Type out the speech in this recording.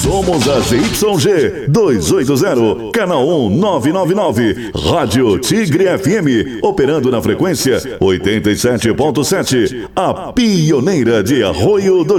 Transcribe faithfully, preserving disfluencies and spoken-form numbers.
Somos a Z Y G duzentos e oitenta, canal um nove nove nove, Rádio Tigre F M, operando na frequência oitenta e sete ponto sete, a pioneira de Arroio do